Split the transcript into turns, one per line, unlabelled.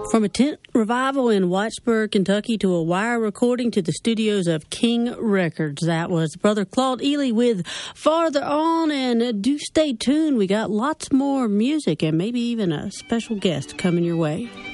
From a tent revival in Whitesburg, Kentucky, to a wire recording to the studios of King Records. That was Brother Claude Ely with Farther On, and do stay tuned. We got lots more music and maybe even a special guest coming your way.